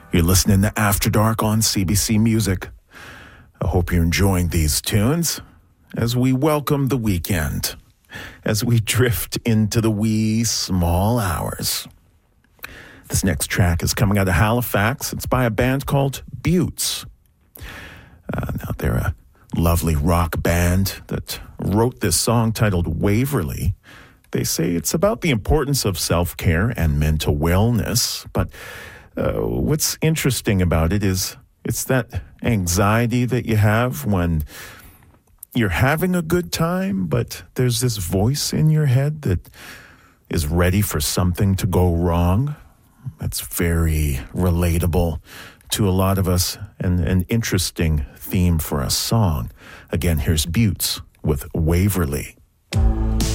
You're listening to After Dark on CBC Music. I hope you're enjoying these tunes as we welcome the weekend, as we drift into the wee small hours. This next track is coming out of Halifax. It's by a band called Buttes. Now, they're a lovely rock band that wrote this song titled Waverly. They say it's about the importance of self-care and mental wellness, but what's interesting about it is it's that anxiety that you have when you're having a good time, but there's this voice in your head that is ready for something to go wrong. That's very relatable to a lot of us and an interesting theme for a song. Again, here's Buttes with Waverly.